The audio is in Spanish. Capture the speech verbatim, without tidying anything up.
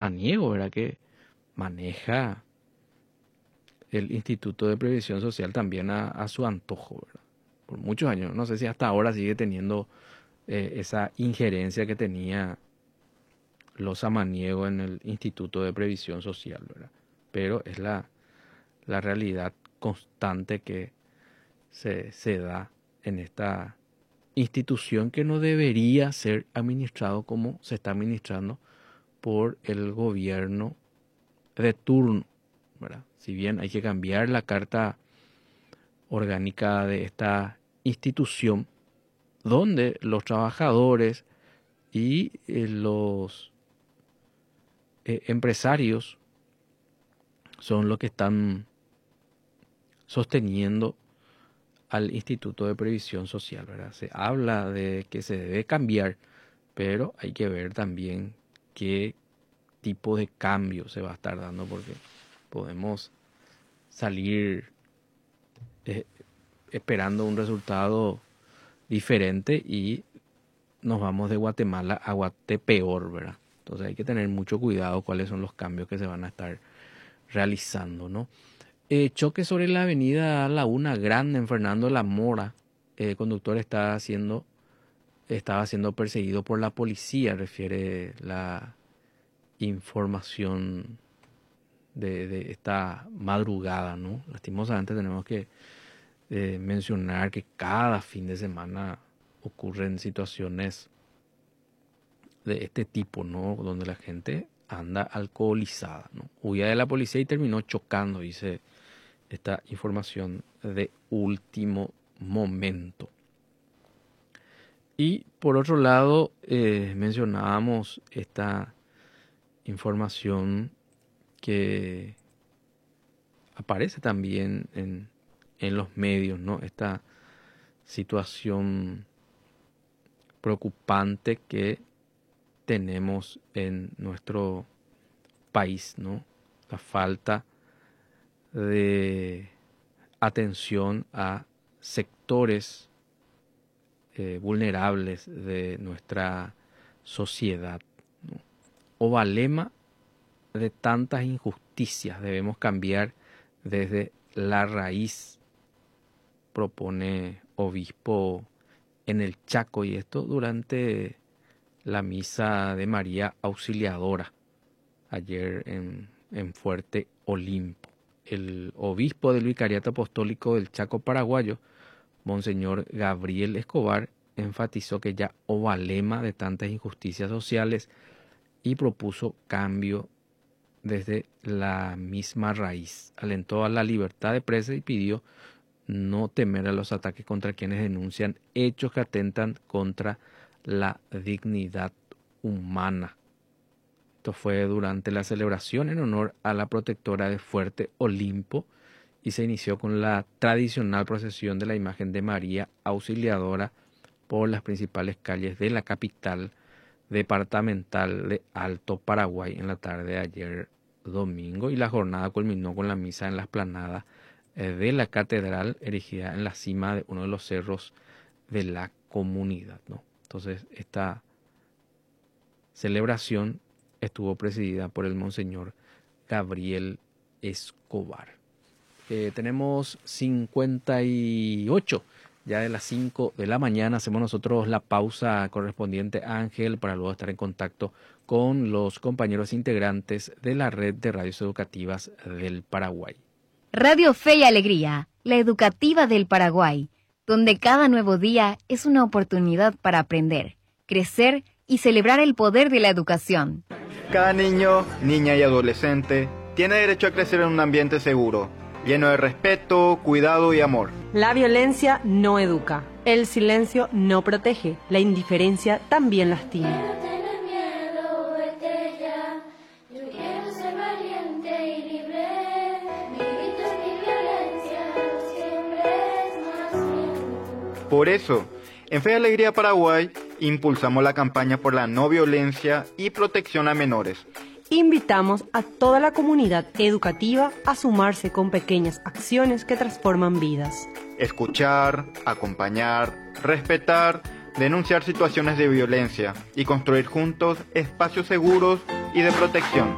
Samaniego, ¿verdad? Que maneja el Instituto de Previsión Social también a, a su antojo, ¿verdad? Por muchos años. No sé si hasta ahora sigue teniendo eh, esa injerencia que tenía los Samaniego en el Instituto de Previsión Social, ¿verdad? Pero es la, la realidad constante que se, se da en esta institución que no debería ser administrado como se está administrando por el gobierno de turno, ¿verdad? Si bien hay que cambiar la carta orgánica de esta institución, donde los trabajadores y eh, los eh, empresarios son los que están sosteniendo al Instituto de Previsión Social, ¿verdad? Se habla de que se debe cambiar, pero hay que ver también qué tipo de cambio se va a estar dando, porque podemos salir eh, esperando un resultado diferente y nos vamos de Guatemala a Guatepeor, ¿verdad? Entonces hay que tener mucho cuidado cuáles son los cambios que se van a estar realizando, ¿no? Eh, choque sobre la avenida Laguna Grande en Fernando La Mora. El conductor está siendo, estaba siendo perseguido por la policía, refiere la información de, de esta madrugada, ¿no? Lastimosamente tenemos que eh, mencionar que cada fin de semana ocurren situaciones de este tipo, ¿no? Donde la gente anda alcoholizada, ¿no? Huía de la policía y terminó chocando, dice esta información de último momento. Y por otro lado, eh, mencionábamos esta información que aparece también en, en los medios, ¿no? Esta situación preocupante que tenemos en nuestro país, ¿no? La falta de atención a sectores eh, vulnerables de nuestra sociedad, ¿no? Ovalema de tantas injusticias debemos cambiar desde la raíz, propone obispo en el Chaco, y esto durante la misa de María Auxiliadora ayer en, en Fuerte Olimpo. El obispo del Vicariato Apostólico del Chaco paraguayo, Monseñor Gabriel Escobar, enfatizó que ya ovalema de tantas injusticias sociales y propuso cambio desde la misma raíz. Alentó a la libertad de prensa y pidió no temer a los ataques contra quienes denuncian hechos que atentan contra la dignidad humana. Esto fue durante la celebración en honor a la protectora de Fuerte Olimpo y se inició con la tradicional procesión de la imagen de María Auxiliadora por las principales calles de la capital departamental de Alto Paraguay en la tarde de ayer domingo, y la jornada culminó con la misa en la explanada de la catedral erigida en la cima de uno de los cerros de la comunidad, ¿no? Entonces esta celebración estuvo presidida por el Monseñor Gabriel Escobar. Eh, tenemos cincuenta y ocho ya de las cinco de la mañana. Hacemos nosotros la pausa correspondiente a Ángel para luego estar en contacto con los compañeros integrantes de la red de radios educativas del Paraguay. Radio Fe y Alegría, la educativa del Paraguay, donde cada nuevo día es una oportunidad para aprender, crecer y celebrar el poder de la educación. Cada niño, niña y adolescente tiene derecho a crecer en un ambiente seguro, lleno de respeto, cuidado y amor. La violencia no educa, el silencio no protege, la indiferencia también lastima. Por eso, en Fe y Alegría Paraguay, impulsamos la campaña por la no violencia y protección a menores. Invitamos a toda la comunidad educativa a sumarse con pequeñas acciones que transforman vidas. Escuchar, acompañar, respetar, denunciar situaciones de violencia y construir juntos espacios seguros y de protección.